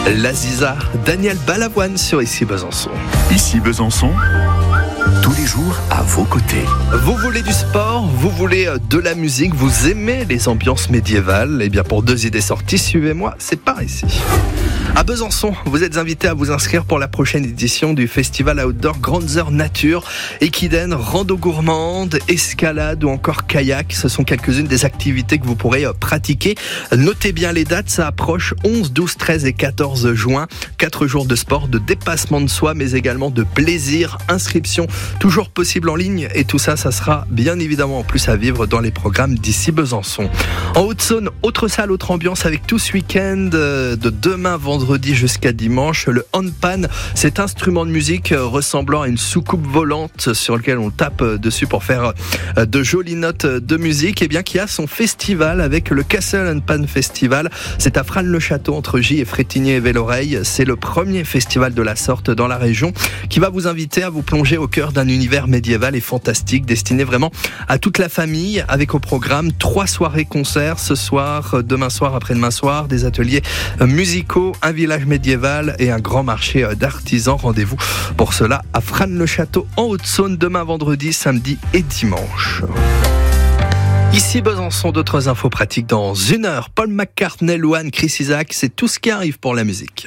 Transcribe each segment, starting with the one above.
L'Aziza, Daniel Balavoine sur Ici Besançon. Ici Besançon, tous les jours à vos côtés. Vous voulez du sport, vous voulez de la musique, vous aimez les ambiances médiévales. Eh bien pour 2 idées sorties, suivez-moi, c'est par ici. À Besançon, vous êtes invité à vous inscrire pour la prochaine édition du festival outdoor Grandes Heures Nature. Équidène, rando gourmande, escalade ou encore kayak, ce sont quelques-unes des activités que vous pourrez pratiquer. Notez bien les dates, ça approche 11, 12, 13 et 14 juin. 4 jours de sport, de dépassement de soi, mais également de plaisir. Inscription toujours possible en ligne et tout ça, ça sera bien évidemment en plus à vivre dans les programmes d'Ici Besançon. En Haute-Saône, autre salle, autre ambiance avec tout ce week-end de demain vendredi jusqu'à dimanche. Le handpan, cet instrument de musique ressemblant à une soucoupe volante sur lequel on tape dessus pour faire de jolies notes de musique, et bien qui a son festival avec le Castle Handpan Festival. C'est à Frasnes-le-Château entre Gy et Frétigné et Velloreille. C'est le premier festival de la sorte dans la région qui va vous inviter à vous plonger au cœur d'un univers médiéval et fantastique destiné vraiment à toute la famille, avec au programme 3 soirées concerts ce soir, demain soir, après-demain soir, des ateliers musicaux, un village médiéval et un grand marché d'artisans. Rendez-vous pour cela à Frasnes-le-Château en Haute-Saône demain vendredi, samedi et dimanche. Ici Besançon, d'autres infos pratiques dans 1 heure. Paul McCartney, Louane, Chris Isaak, c'est tout ce qui arrive pour la musique.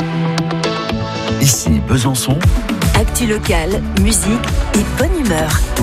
Ici Besançon, actu locale, musique et bonne humeur.